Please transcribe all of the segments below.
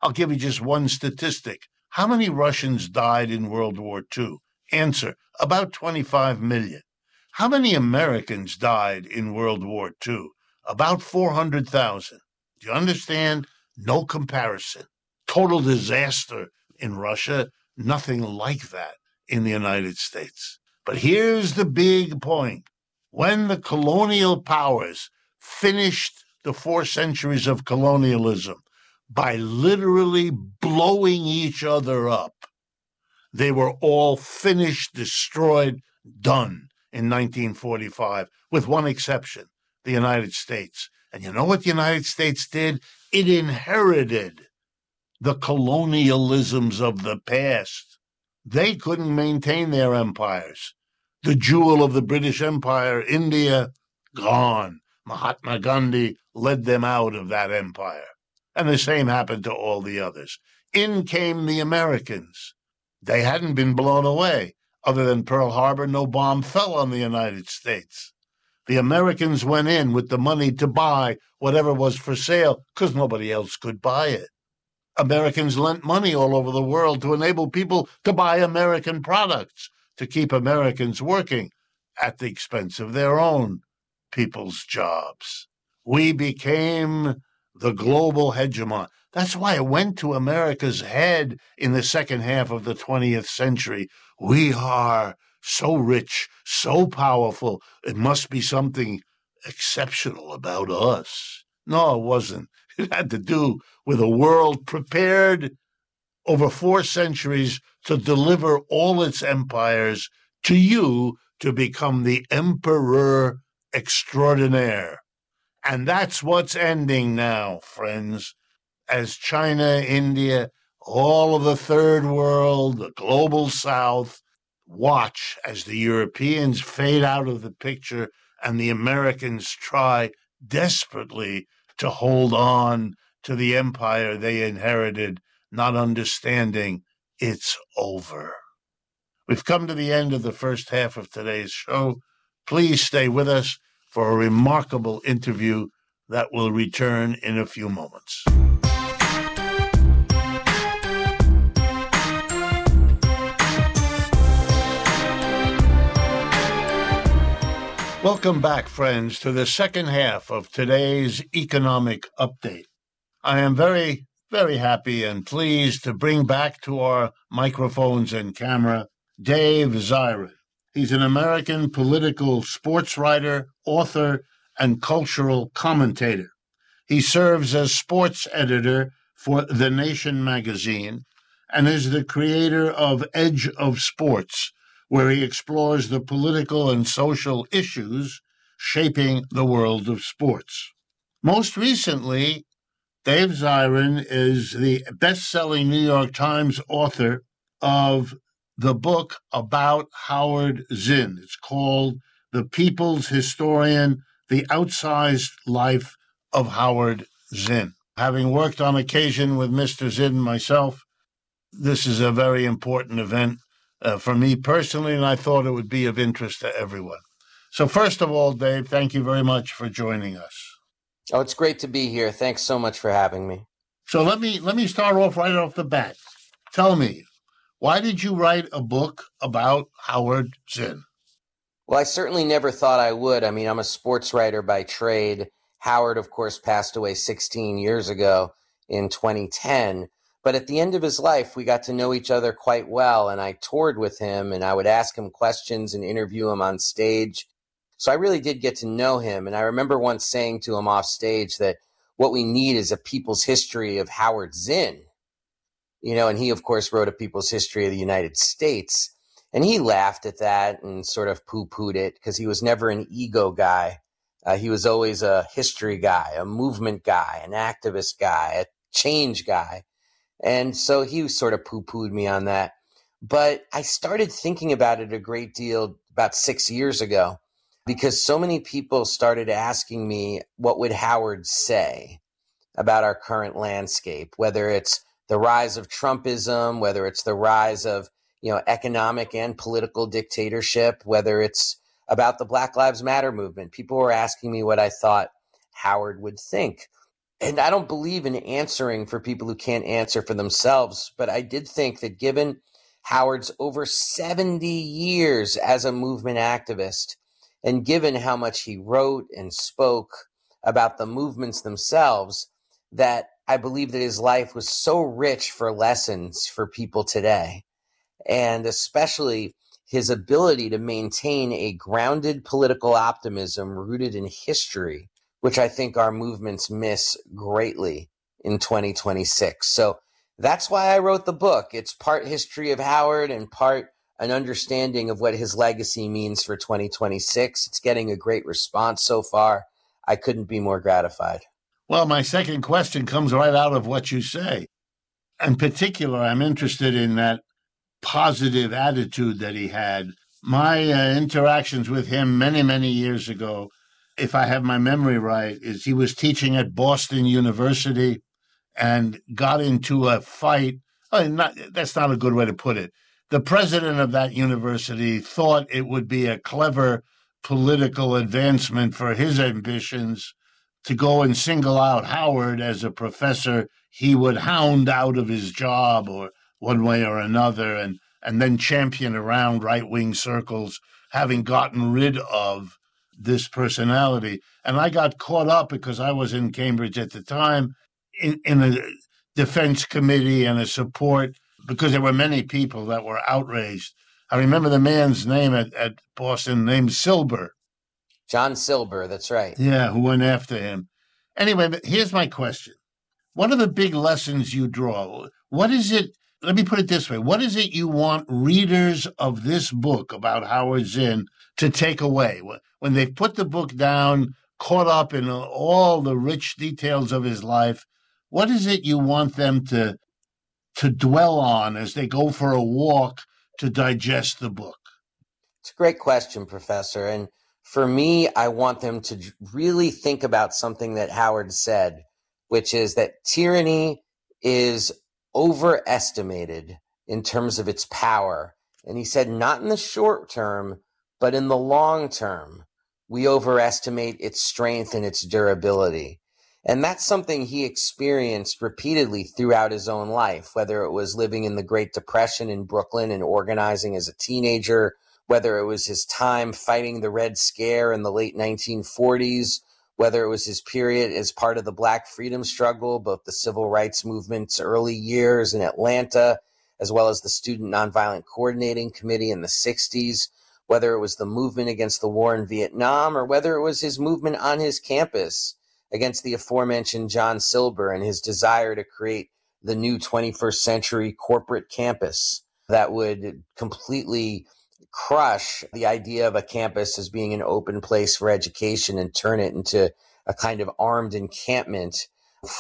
I'll give you just one statistic. How many Russians died in World War II? Answer, about 25 million. How many Americans died in World War II? About 400,000. Do you understand? No comparison. Total disaster in Russia, nothing like that in the United States. But here's the big point. When the colonial powers finished the 4 centuries of colonialism by literally blowing each other up, they were all finished, destroyed, done in 1945, with one exception, the United States. And you know what the United States did? It inherited the colonialisms of the past. They couldn't maintain their empires. The jewel of the British Empire, India, gone. Mahatma Gandhi led them out of that empire. And the same happened to all the others. In came the Americans. They hadn't been blown away. Other than Pearl Harbor, no bomb fell on the United States. The Americans went in with the money to buy whatever was for sale because nobody else could buy it. Americans lent money all over the world to enable people to buy American products, to keep Americans working at the expense of their own people's jobs. We became the global hegemon. That's why it went to America's head in the second half of the 20th century. We are so rich, so powerful. It must be something exceptional about us. No, it wasn't. It had to do with a world prepared over 4 centuries to deliver all its empires to you to become the emperor extraordinaire. And that's what's ending now, friends, as China, India, all of the third world, the global south, watch as the Europeans fade out of the picture and the Americans try desperately to hold on to the empire they inherited, not understanding it's over. We've come to the end of the first half of today's show. Please stay with us for a remarkable interview that will return in a few moments. Welcome back, friends, to the second half of today's economic update. I am very, very happy and pleased to bring back to our microphones and camera Dave Zirin. He's an American political sports writer, author, and cultural commentator. He serves as sports editor for The Nation magazine and is the creator of Edge of Sports, where he explores the political and social issues shaping the world of sports. Most recently, Dave Zirin is the best-selling New York Times author of the book about Howard Zinn. It's called The People's Historian, The Outsized Life of Howard Zinn. Having worked on occasion with Mr. Zinn myself, this is a very important event for me personally, and I thought it would be of interest to everyone. So first of all, Dave, thank you very much for joining us. Oh, it's great to be here. Thanks so much for having me. So let me start off right off the bat. Tell me, why did you write a book about Howard Zinn? Well, I certainly never thought I would. I mean, I'm a sports writer by trade. Howard, of course, passed away 16 years ago in 2010. But at the end of his life, we got to know each other quite well, and I toured with him, and I would ask him questions and interview him on stage. So I really did get to know him, and I remember once saying to him off stage that what we need is a people's history of Howard Zinn. You know, and he, of course, wrote a people's history of the United States. And he laughed at that and sort of poo-pooed it because he was never an ego guy. He was always a history guy, a movement guy, an activist guy, a change guy. And so he sort of poo-pooed me on that. But I started thinking about it a great deal about 6 years ago because so many people started asking me what would Howard say about our current landscape, whether it's the rise of Trumpism, whether it's the rise of, economic and political dictatorship, whether it's about the Black Lives Matter movement. People were asking me what I thought Howard would think. And I don't believe in answering for people who can't answer for themselves, but I did think that given Howard's over 70 years as a movement activist, and given how much he wrote and spoke about the movements themselves, that I believe that his life was so rich for lessons for people today, and especially his ability to maintain a grounded political optimism rooted in history, which I think our movements miss greatly in 2026. So that's why I wrote the book. It's part history of Howard and part an understanding of what his legacy means for 2026. It's getting a great response so far. I couldn't be more gratified. Well, my second question comes right out of what you say. In particular, I'm interested in that positive attitude that he had. My interactions with him many, many years ago, if I have my memory right, is he was teaching at Boston University and got into a fight. That's not a good way to put it. The president of that university thought it would be a clever political advancement for his ambitions to go and single out Howard as a professor he would hound out of his job or one way or another, and then champion around right-wing circles, having gotten rid of this personality. And I got caught up because I was in Cambridge at the time in a defense committee and a support, because there were many people that were outraged. I remember the man's name at Boston, named Silber. John Silber, that's right. Yeah, who went after him. Anyway, but here's my question. What are the big lessons you draw? What is it? Let me put it this way. What is it you want readers of this book about Howard Zinn to take away? When they've put the book down, caught up in all the rich details of his life, what is it you want them to dwell on as they go for a walk to digest the book? It's a great question, Professor. And for me, I want them to really think about something that Howard said, which is that tyranny is overestimated in terms of its power. And he said, not in the short term, but in the long term, we overestimate its strength and its durability. And that's something he experienced repeatedly throughout his own life, whether it was living in the Great Depression in Brooklyn and organizing as a teenager, whether it was his time fighting the Red Scare in the late 1940s, whether it was his period as part of the Black freedom struggle, both the civil rights movement's early years in Atlanta, as well as the Student Nonviolent Coordinating Committee in the 60s, whether it was the movement against the war in Vietnam, or whether it was his movement on his campus against the aforementioned John Silber and his desire to create the new 21st century corporate campus that would completely crush the idea of a campus as being an open place for education and turn it into a kind of armed encampment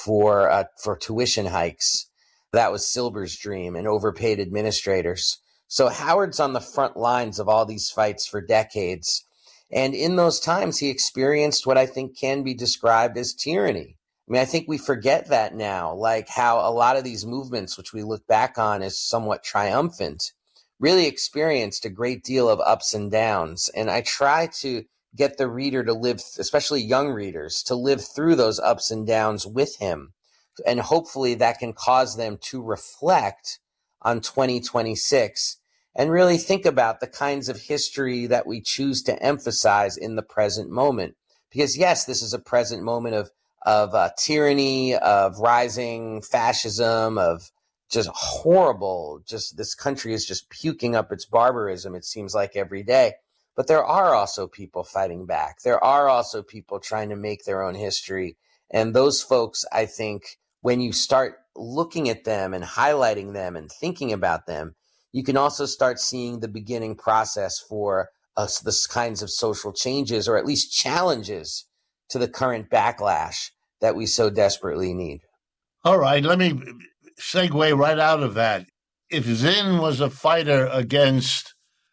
for tuition hikes. That was Silber's dream, and overpaid administrators. So Howard's on the front lines of all these fights for decades. And in those times, he experienced what I think can be described as tyranny. I mean, I think we forget that now, like how a lot of these movements, which we look back on as somewhat triumphant, really experienced a great deal of ups and downs. And I try to get the reader to live, especially young readers, to live through those ups and downs with him. And hopefully that can cause them to reflect on 2026 and really think about the kinds of history that we choose to emphasize in the present moment. Because yes, this is a present moment of tyranny, of rising fascism, of just horrible, just this country is just puking up its barbarism, it seems like every day. But there are also people fighting back. There are also people trying to make their own history. And those folks, I think, when you start looking at them and highlighting them and thinking about them, you can also start seeing the beginning process for us, this kinds of social changes, or at least challenges to the current backlash that we so desperately need. All right, let me segue right out of that. If Zinn was a fighter against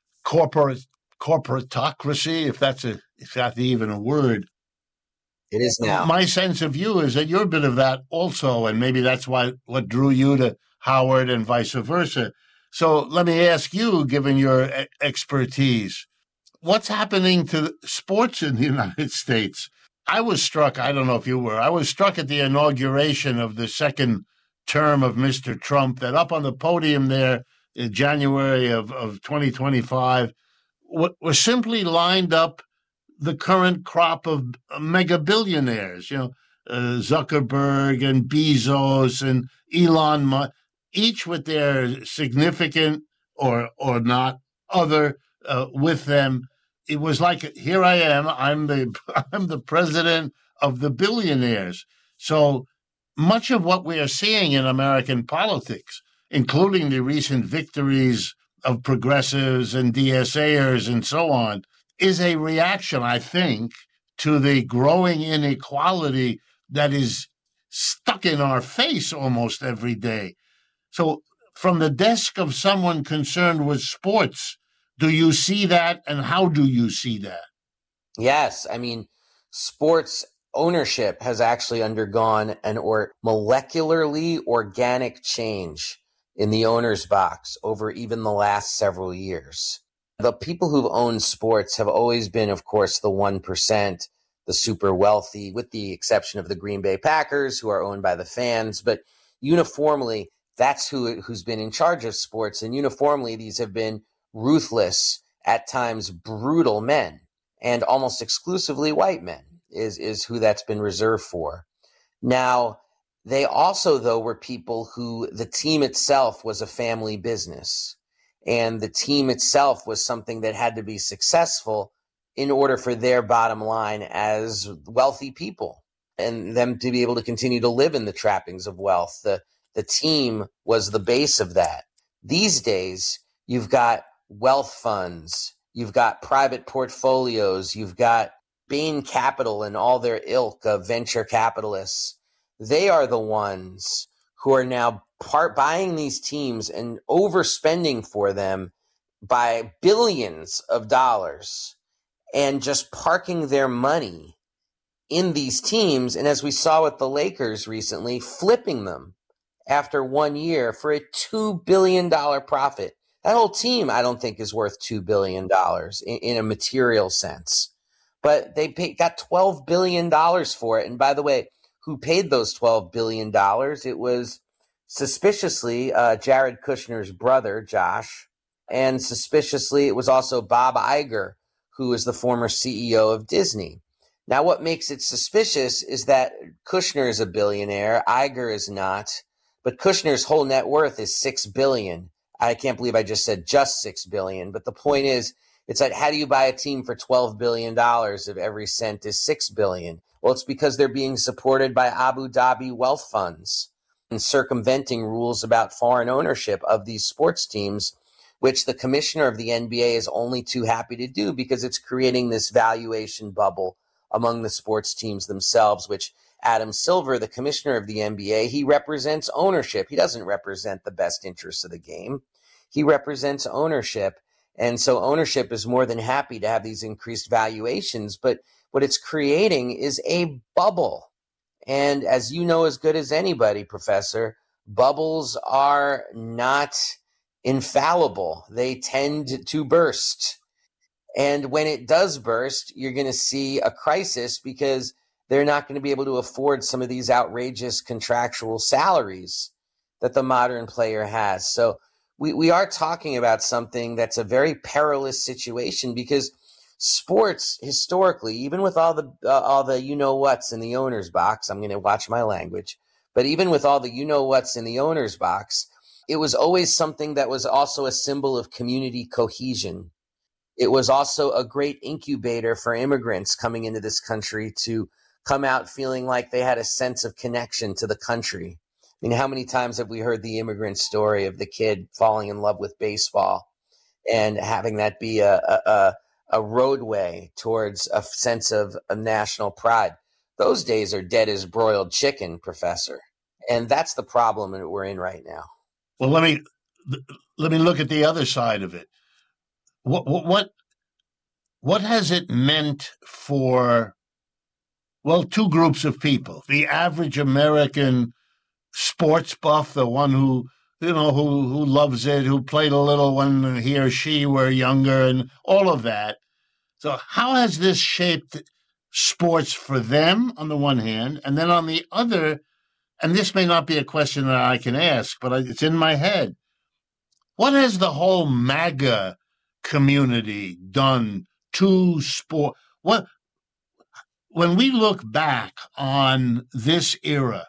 corporatocracy, if that's even a word, it is now. My sense of you is that you're a bit of that also, and maybe that's what drew you to Howard and vice versa. So let me ask you, given your expertise, what's happening to sports in the United States? I was struck, I don't know if you were, I was struck at the inauguration of the second term of Mr. Trump that up on the podium there in January of 2025 were simply lined up the current crop of mega billionaires, Zuckerberg and Bezos and Elon Musk, each with their significant or not other with them. It was like, here I am, I'm the president of the billionaires. So much of what we are seeing in American politics, including the recent victories of progressives and DSAers and so on, is a reaction, I think, to the growing inequality that is stuck in our face almost every day. So from the desk of someone concerned with sports, do you see that, and how do you see that? Yes. I mean, sports ownership has actually undergone an molecularly organic change in the owner's box over even the last several years. The people who've owned sports have always been, of course, the 1%, the super wealthy, with the exception of the Green Bay Packers, who are owned by the fans. But uniformly, that's who's been in charge of sports. And uniformly, these have been ruthless, at times brutal men, and almost exclusively white men is who that's been reserved for. Now, they also, though, were people who the team itself was a family business. And the team itself was something that had to be successful in order for their bottom line as wealthy people and them to be able to continue to live in the trappings of wealth. The team was the base of that. These days, you've got wealth funds, you've got private portfolios, you've got Bain Capital and all their ilk of venture capitalists. They are the ones who are now buying these teams and overspending for them by billions of dollars and just parking their money in these teams. And as we saw with the Lakers recently, flipping them after 1 year for a $2 billion profit. That whole team, I don't think, is worth $2 billion in a material sense. But they got $12 billion for it. And by the way, who paid those $12 billion? It was suspiciously Jared Kushner's brother, Josh. And suspiciously, it was also Bob Iger, who is the former CEO of Disney. Now, what makes it suspicious is that Kushner is a billionaire, Iger is not, but Kushner's whole net worth is $6 billion. I can't believe I just said just $6 billion, but the point is, it's like, how do you buy a team for $12 billion if every cent is $6 billion? Well, it's because they're being supported by Abu Dhabi wealth funds and circumventing rules about foreign ownership of these sports teams, which the commissioner of the NBA is only too happy to do because it's creating this valuation bubble among the sports teams themselves, which Adam Silver, the commissioner of the NBA, he represents ownership. He doesn't represent the best interests of the game. He represents ownership. And so ownership is more than happy to have these increased valuations. But what it's creating is a bubble. And as you know as good as anybody, Professor, bubbles are not infallible. They tend to burst. And when it does burst, you're going to see a crisis because they're not going to be able to afford some of these outrageous contractual salaries that the modern player has. So we are talking about something that's a very perilous situation because sports historically, even with all the you-know-whats in the owner's box, I'm going to watch my language, but even with all the you-know-whats in the owner's box, it was always something that was also a symbol of community cohesion. It was also a great incubator for immigrants coming into this country to come out feeling like they had a sense of connection to the country. I mean, how many times have we heard the immigrant story of the kid falling in love with baseball and having that be a roadway towards a sense of a national pride? Those days are dead as broiled chicken, Professor. And that's the problem that we're in right now. Well, let me look at the other side of it. What has it meant for, well, two groups of people? The average American sports buff, the one who loves it, who played a little when he or she were younger, and all of that. So how has this shaped sports for them on the one hand, and then on the other, and this may not be a question that I can ask, but it's in my head. What has the whole MAGA community done to sport? When we look back on this era,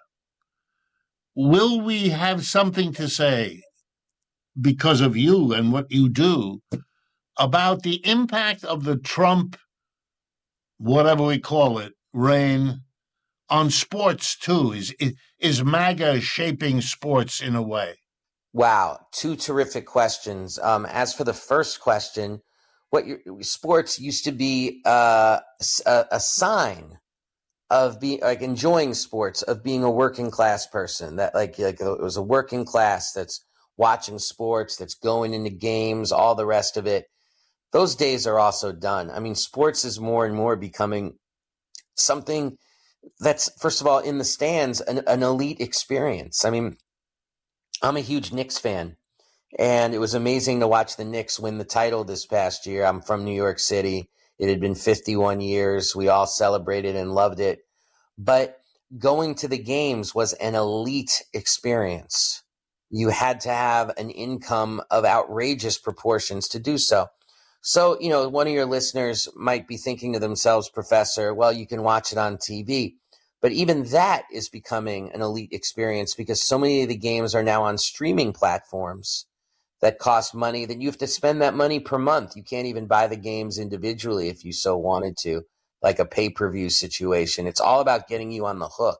will we have something to say because of you and what you do about the impact of the Trump, whatever we call it, reign on sports too? Is MAGA shaping sports in a way? Wow, two terrific questions. As for the first question, sports used to be a sign of being like enjoying sports, of being a working class person. That like it was a working class that's watching sports, that's going into games, all the rest of it. Those days are also done. I mean, sports is more and more becoming something that's, first of all, in the stands, an elite experience. I mean, I'm a huge Knicks fan, and it was amazing to watch the Knicks win the title this past year. I'm from New York City. It had been 51 years. We all celebrated and loved it. But going to the games was an elite experience. You had to have an income of outrageous proportions to do so. So, one of your listeners might be thinking to themselves, Professor, well, you can watch it on TV. But even that is becoming an elite experience because so many of the games are now on streaming platforms that cost money, that you have to spend that money per month. You can't even buy the games individually if you so wanted to, like a pay-per-view situation. It's all about getting you on the hook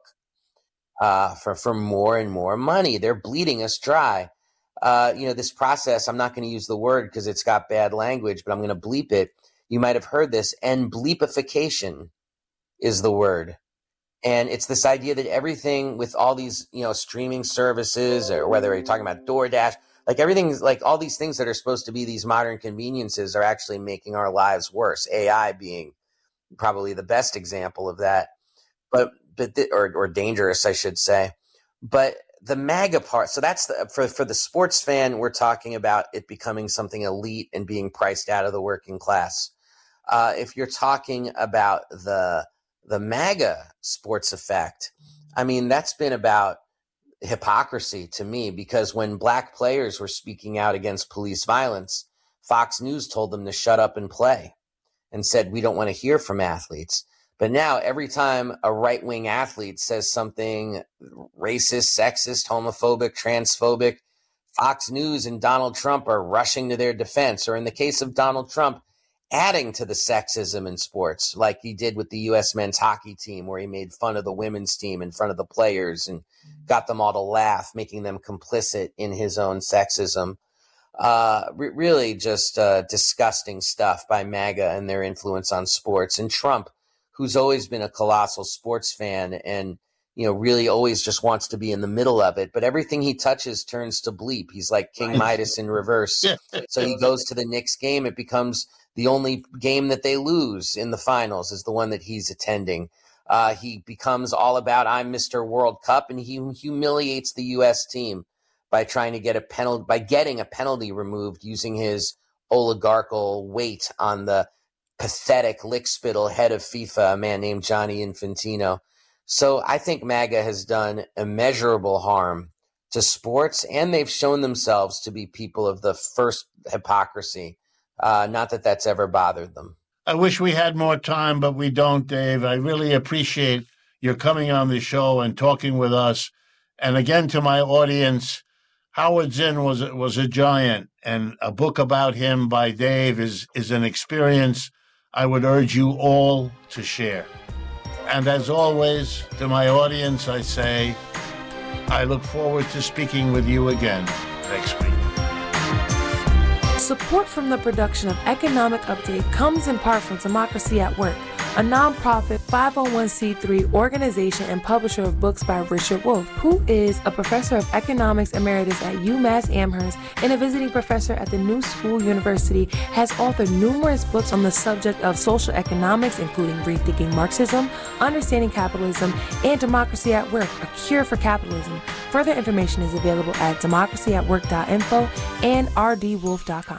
for more and more money. They're bleeding us dry. This process, I'm not going to use the word because it's got bad language, but I'm going to bleep it. You might have heard this, and bleepification is the word. And it's this idea that everything with all these, streaming services, or whether you're talking about DoorDash, like everything's like all these things that are supposed to be these modern conveniences are actually making our lives worse. AI being probably the best example of that, or dangerous, I should say. But the MAGA part, so that's for the sports fan, we're talking about it becoming something elite and being priced out of the working class. If you're talking about the MAGA sports effect, I mean, that's been about hypocrisy to me, because when black players were speaking out against police violence, Fox News told them to shut up and play and said, we don't want to hear from athletes. But now every time a right-wing athlete says something racist, sexist, homophobic, transphobic, Fox News and Donald Trump are rushing to their defense, or in the case of Donald Trump, adding to the sexism in sports, like he did with the U.S. men's hockey team, where he made fun of the women's team in front of the players and got them all to laugh, making them complicit in his own sexism. Really just disgusting stuff by MAGA and their influence on sports. And Trump, who's always been a colossal sports fan and, really always just wants to be in the middle of it. But everything he touches turns to bleep. He's like King Midas in reverse. So he goes to the Knicks game. It becomes the only game that they lose in the finals is the one that he's attending. He becomes all about, I'm Mr. World Cup, and he humiliates the U.S. team by trying to get getting a penalty removed using his oligarchical weight on the pathetic lickspittle head of FIFA, a man named Gianni Infantino. So I think MAGA has done immeasurable harm to sports, and they've shown themselves to be people of the first hypocrisy. Not that that's ever bothered them. I wish we had more time, but we don't, Dave. I really appreciate your coming on the show and talking with us. And again, to my audience, Howard Zinn was a giant, and a book about him by Dave is an experience I would urge you all to share. And as always, to my audience, I say, I look forward to speaking with you again next week. Support from the production of Economic Update comes in part from Democracy at Work, a nonprofit 501c3 organization and publisher of books by Richard Wolff, who is a professor of economics emeritus at UMass Amherst and a visiting professor at the New School University, has authored numerous books on the subject of social economics, including Rethinking Marxism, Understanding Capitalism, and Democracy at Work, A Cure for Capitalism. Further information is available at democracyatwork.info and rdwolf.com.